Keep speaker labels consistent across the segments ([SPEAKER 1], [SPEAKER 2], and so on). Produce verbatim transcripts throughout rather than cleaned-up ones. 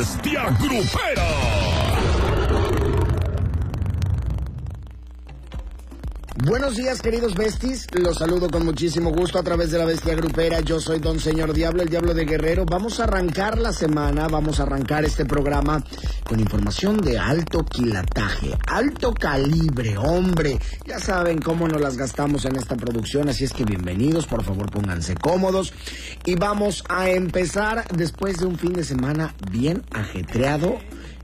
[SPEAKER 1] bestia grupera.
[SPEAKER 2] Buenos días, queridos besties. Los saludo con muchísimo gusto a través de la Bestia Grupera. Yo soy Don Señor Diablo, el Diablo de Guerrero. Vamos a arrancar la semana, vamos a arrancar este programa con información de alto quilataje, alto calibre, hombre. Ya saben cómo nos las gastamos en esta producción, así es que bienvenidos, por favor pónganse cómodos. Y vamos a empezar después de un fin de semana bien ajetreado,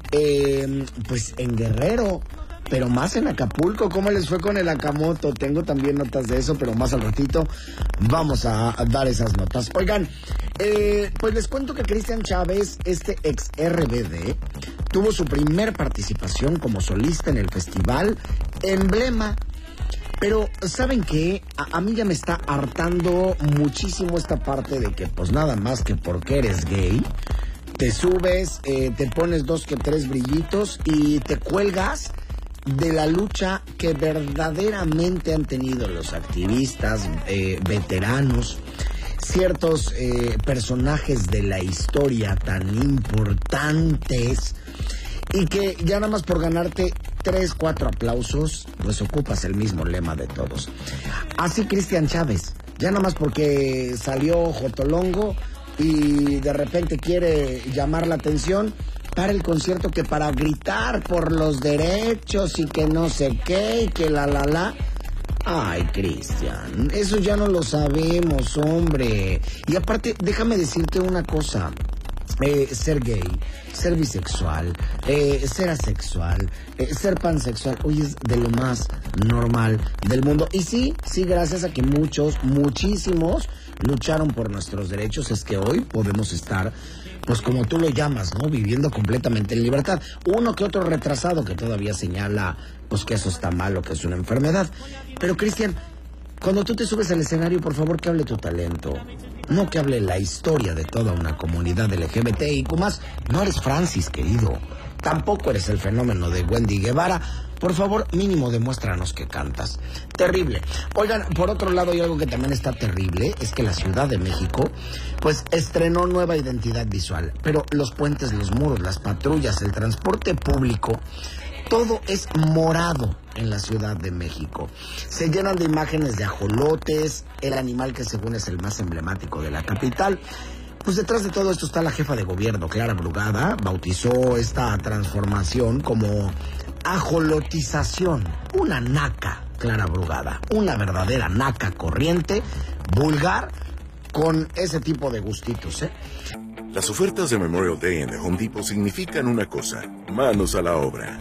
[SPEAKER 2] eh, pues en Guerrero. Pero más en Acapulco. ¿Cómo les fue con el Akamoto? Tengo también notas de eso, pero más al ratito vamos a, a dar esas notas. Oigan, eh, pues les cuento que Cristian Chávez, este ex R B D, tuvo su primer participación como solista en el festival Emblema. Pero, ¿saben qué? A, a mí ya me está hartando muchísimo esta parte de que, pues nada más que porque eres gay, te subes, eh, te pones dos que tres brillitos y te cuelgas de la lucha que verdaderamente han tenido los activistas, eh, veteranos, ciertos eh, personajes de la historia tan importantes, y que ya nada más por ganarte tres, cuatro aplausos, pues ocupas el mismo lema de todos. Así Cristian Chávez, ya nada más porque salió Jotolongo y de repente quiere llamar la atención, para el concierto que para gritar por los derechos y que no sé qué y que la la la. Ay, Cristian, eso ya no lo sabemos, hombre. Y aparte, déjame decirte una cosa. Eh, ser gay, ser bisexual, eh, ser asexual, eh, ser pansexual, hoy es de lo más normal del mundo. Y sí, sí, gracias a que muchos, muchísimos lucharon por nuestros derechos, es que hoy podemos estar, pues como tú lo llamas, ¿no? Viviendo completamente en libertad. Uno que otro retrasado que todavía señala, pues que eso está mal o que es una enfermedad. Pero, Cristian, cuando tú te subes al escenario, por favor, que hable tu talento. No que hable la historia de toda una comunidad L G B T I Q más. No eres Francis, querido. Tampoco eres el fenómeno de Wendy Guevara. Por favor, mínimo demuéstranos que cantas. Terrible. Oigan, por otro lado, hay algo que también está terrible, es que la Ciudad de México, pues, estrenó nueva identidad visual. Pero los puentes, los muros, las patrullas, el transporte público, todo es morado en la Ciudad de México. Se llenan de imágenes de ajolotes, el animal que según es el más emblemático de la capital. Pues detrás de todo esto está la jefa de gobierno, Clara Brugada, bautizó esta transformación como ajolotización. Una naca, Clara Brugada, una verdadera naca corriente, vulgar, con ese tipo de gustitos, ¿eh?
[SPEAKER 1] Las ofertas de Memorial Day en The Home Depot significan una cosa: manos a la obra.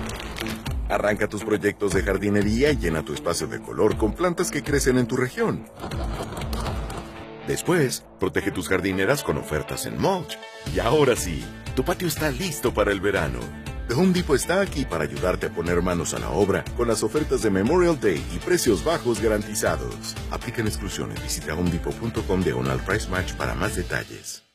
[SPEAKER 1] Arranca tus proyectos de jardinería y llena tu espacio de color con plantas que crecen en tu región. Después, protege tus jardineras con ofertas en mulch. Y ahora sí, tu patio está listo para el verano. The Home Depot está aquí para ayudarte a poner manos a la obra con las ofertas de Memorial Day y precios bajos garantizados. Aplican exclusiones. Visita home depot punto com diagonal price match para más detalles.